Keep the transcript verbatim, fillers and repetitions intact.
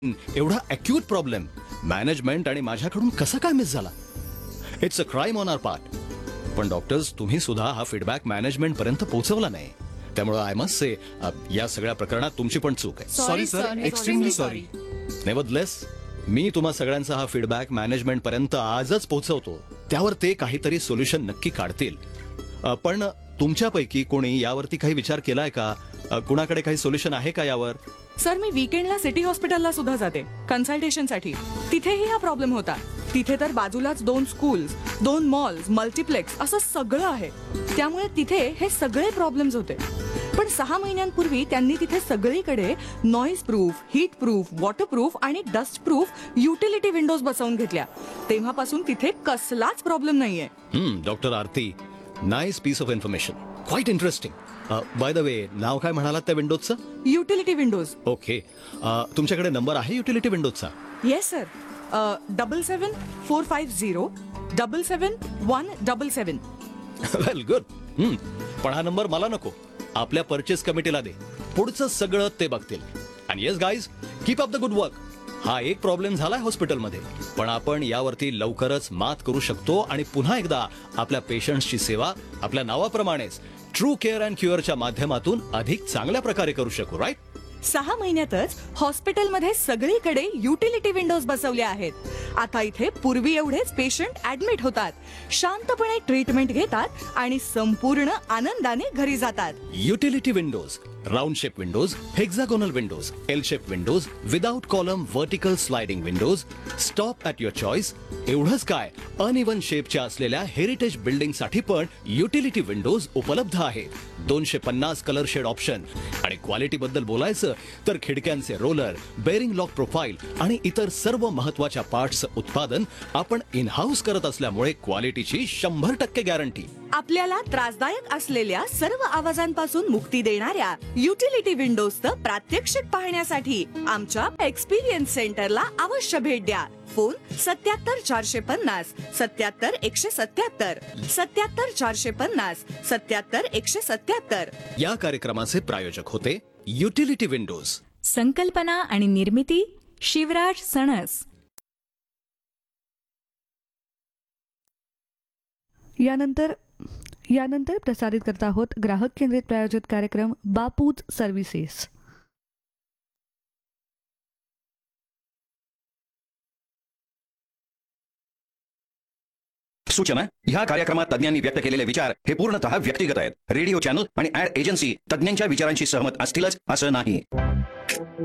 एवढा acute problem management आणि माझ्याकडून कसा काय मिस झाला? It's a crime on our part. पण डॉक्टर्स, तुम्ही सुद्धा हा फीडबॅक मॅनेजमेंट पर्यंत पोहोचवला नाही. त्यामुळे आय मस्ट से या सगळ्या प्रकरणात तुमची पण चूक आहे. Sorry sir, extremely sorry. नेव्हरदलेस, मी तुम्हा सगळ्यांचा हा फीडबॅक मॅनेजमेंट पर्यंत आजच पोहोचवतो. त्यावर ते काहीतरी सोल्युशन नक्की काढतील. अ, पण तुमच्यापैकी कोणी यावरती काही विचार केलाय का? अ, कुणाकडे काही सोल्युशन आहे का यावर? सर, मी वीकेंडला सिटी हॉस्पिटलला सुद्धा जाते कन्सल्टेशनसाठी. तिथेही हा प्रॉब्लेम होता. तिथे तर बाजूलाच दोन स्कूल्स, दोन मॉल्स, मल्टिप्लेक्स असं सगळं आहे. त्यामुळे तिथे हे सगळे प्रॉब्लेम्स होते. पण सहा महिन्यांपूर्वी त्यांनी तिथे सगळीकडे noise proof, heat proof, water proof आणि डस्ट प्रूफ युटिलिटी विंडोज बसवून घेतल्या. तेव्हापासून तिथे कसलाच प्रॉब्लेम नाहीये. हम्म doctor Aarti, nice piece of information, quiet interesting. By the way, नाव काय म्हणालात त्या विंडोजचं? Utility Windows. ओके, तुमच्याकडे नंबर आहे युटिलिटी विंडोजचा? येस सर, डबल सेवन फोर फाईव्ह झिरो डबल सेवन वन डबल सेवन. वेल गुड. पण हा नंबर मला नको, आपल्या परचेस कमिटीला दे. पुढचं सगळं ते बघतील. आणि yes guys, keep up the good work. हा एक प्रॉब्लेम झालाय हॉस्पिटलमध्ये, पण आपण यावरती लवकरच मात करू शकतो आणि पुन्हा एकदा आपल्या पेशंट्सची सेवा आपल्या नावाप्रमाणेच ट्रू केअर अँड क्युअरच्या माध्यमातून अधिक चांगल्या प्रकारे करू शकू. राईट? सहा महिन्यातच हॉस्पिटलमध्ये सगळीकडे युटिलिटी विंडोज बसवल्या आहेत. आता इथे पूर्वी एवढेच पेशंट ऍडमिट होतात, शांतपणे ट्रीटमेंट घेतात आणि संपूर्ण आनंदाने घरी जातात. Utility Windows, round shape Windows, hexagonal Windows, L shape Windows, without column vertical sliding Windows, stop at your choice. एवढंच काय, अनइवन शेपच्या असलेल्या हेरिटेज बिल्डिंग साठी पण युटिलिटी विंडोज उपलब्ध आहेत. दोनशे पन्नास कलर शेड ऑप्शन. आणि क्वालिटी बद्दल बोलायचं तर खिडक्यांचे रोलर, बेरिंग लॉक प्रोफाईल आणि इतर सर्व महत्वाच्या पार्ट्सचं उत्पादन आपण इन हाऊस करत असल्यामुळे क्वालिटीची शंभर टक्के गॅरंटी. आपल्याला त्रासदायक असलेल्या सर्व आवाजांपासून मुक्ती देणाऱ्या युटिलिटी विंडोजचं प्रात्यक्षिक पाहण्यासाठी आमच्या एक्सपिरियन्स सेंटरला अवश्य भेट द्या. फोन सत्याहत्तर चारशे पन्नास सत्याहत्तर एकशे सत्याहत्तर सत्याहत्तर चारशे पन्नास सत्याहत्तर एकशे सत्याहत्तर. या कार्यक्रमाचे प्रायोजक होते युटिलिटी विंडोज. संकल्पना आणि निर्मिती शिवराज सणस. यानंतर यानंतर प्रसारित करत आहोत ग्राहक केंद्रित प्रायोजित कार्यक्रम बापूज सर्व्हिसेस. सूचना: ह्या कार्यक्रमात तज्ञांनी व्यक्त केलेले विचार हे पूर्णतः व्यक्तिगत आहेत. रेडिओ चॅनल आणि ऍड एजन्सी तज्ञांच्या विचारांशी सहमत असतीलच असं नाही.